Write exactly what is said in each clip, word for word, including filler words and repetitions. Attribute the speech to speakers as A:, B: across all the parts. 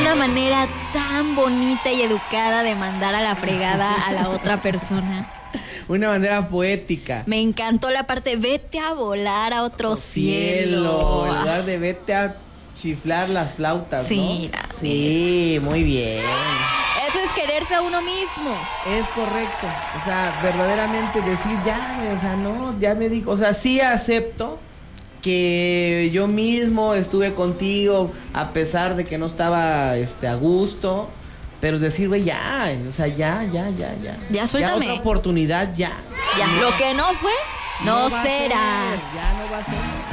A: una manera tan bonita y educada de mandar a la fregada a la otra persona.
B: Una manera poética.
A: Me encantó la parte, vete a volar a otro, otro cielo.
B: cielo. En lugar de vete a chiflar las flautas,
A: sí,
B: ¿no? Sí, muy bien.
A: Eso es quererse a uno mismo.
B: Es correcto. O sea, verdaderamente decir, ya, o sea, no, ya me dijo, o sea, sí acepto que yo mismo estuve contigo a pesar de que no estaba este, a gusto. Pero decir, güey, ya, o sea, ya, ya, ya, ya.
A: Ya suéltame.
B: Ya otra oportunidad, ya.
A: Ya, no. Lo que no fue, no, no será.
B: Ser, ya no va a ser.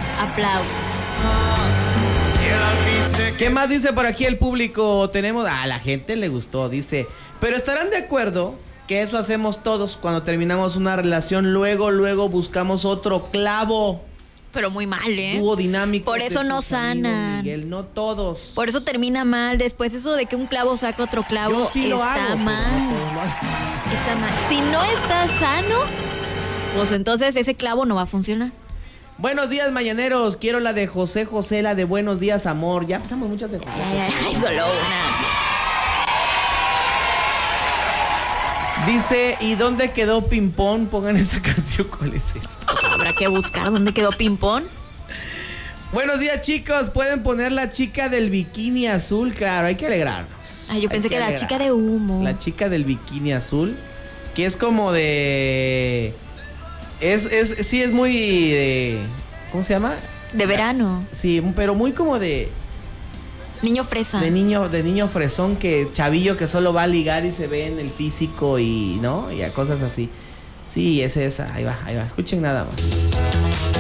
A: Aplausos.
B: ¿Qué más dice por aquí el público? Tenemos, a la gente le gustó, dice, pero estarán de acuerdo que eso hacemos todos cuando terminamos una relación, luego, luego buscamos otro clavo.
A: Pero muy mal, ¿eh?
B: Dúo dinámico.
A: Por eso no sanan.
B: Miguel, no todos.
A: Por eso termina mal después. Eso de que un clavo saca otro clavo.
B: Yo sí lo
A: está
B: hago,
A: mal.
B: No
A: está mal. Si no está sano, pues entonces ese clavo no va a funcionar.
B: Buenos días, mañaneros. Quiero la de José José, la de Buenos Días, amor. Ya pasamos muchas de José.
A: Ay, ay, ay, solo una.
B: Dice, ¿y dónde quedó Pimpón? Pongan esa canción, ¿cuál es esa?
A: Habrá que buscar dónde quedó Pimpón.
B: Buenos días, chicos. Pueden poner la chica del bikini azul, claro, hay que alegrarnos.
A: Ay, yo pensé
B: que
A: que era la chica de humo.
B: La chica del bikini azul, que es como de... Es, es, sí, es muy de... ¿Cómo se llama?
A: De verano.
B: Sí, pero muy como de...
A: Niño fresa.
B: De niño, de niño fresón, que chavillo que solo va a ligar y se ve en el físico y, ¿no? Y a cosas así. Sí, es esa, ahí va, ahí va. Escuchen nada más.